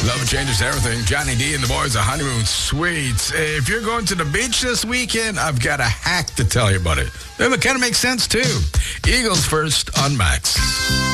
Love changes everything. Johnny D and the boys of Honeymoon Suites. If you're going to the beach this weekend, I've got a hack to tell you about it. It kind of makes sense, too. Eagles first on Max.